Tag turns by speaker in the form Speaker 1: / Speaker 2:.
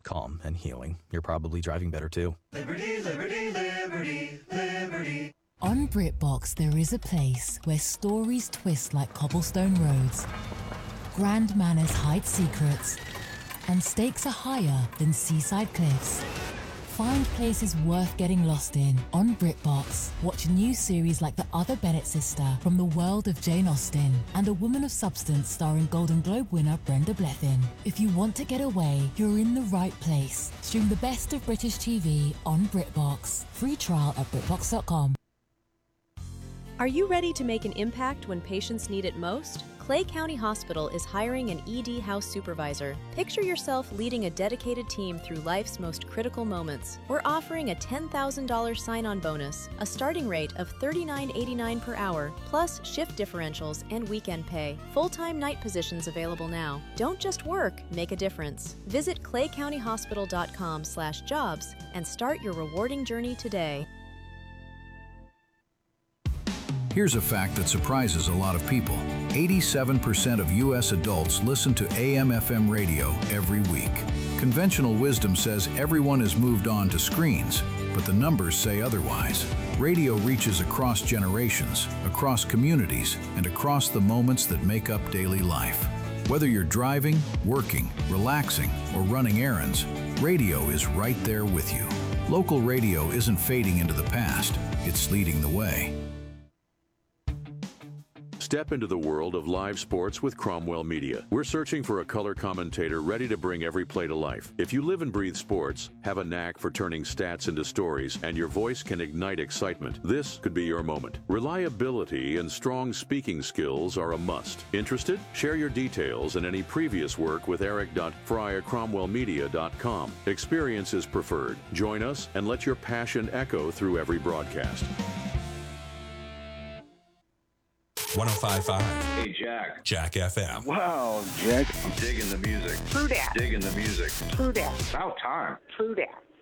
Speaker 1: calm and healing, you're probably driving better too.
Speaker 2: Liberty, liberty, liberty, liberty.
Speaker 3: On BritBox, there is a place where stories twist like cobblestone roads, grand manners hide secrets, and stakes are higher than seaside cliffs. Find places worth getting lost in on BritBox. Watch new series like The Other Bennett Sister from the world of Jane Austen and A Woman of Substance starring Golden Globe winner Brenda Blethyn. If you want to get away, you're in the right place. Stream the best of British TV on BritBox. Free trial at BritBox.com.
Speaker 4: Are you ready to make an impact when patients need it most? Clay County Hospital is hiring an ED house supervisor. Picture yourself leading a dedicated team through life's most critical moments. We're offering a $10,000 sign-on bonus, a starting rate of $39.89 per hour, plus shift differentials and weekend pay. Full-time night positions available now. Don't just work, make a difference. Visit claycountyhospital.com/jobs and start your rewarding journey today.
Speaker 5: Here's a fact that surprises a lot of people. 87% of U.S. adults listen to AM/FM radio every week. Conventional wisdom says everyone has moved on to screens, but the numbers say otherwise. Radio reaches across generations, across communities, and across the moments that make up daily life. Whether you're driving, working, relaxing, or running errands, radio is right there with you. Local radio isn't fading into the past, it's leading the way.
Speaker 6: Step into the world of live sports with Cromwell Media. We're searching for a color commentator ready to bring every play to life. If you live and breathe sports, have a knack for turning stats into stories, and your voice can ignite excitement, this could be your moment. Reliability and strong speaking skills are a must. Interested? Share your details and any previous work with eric.fry@cromwellmedia.com. Experience is preferred. Join us and let your passion echo through every broadcast.
Speaker 7: 105.5.
Speaker 8: Hey, Jack.
Speaker 7: Jack FM.
Speaker 8: Wow, Jack. I'm digging the music.
Speaker 9: True that.
Speaker 8: Digging the music.
Speaker 9: True that.
Speaker 8: About time.
Speaker 9: True that.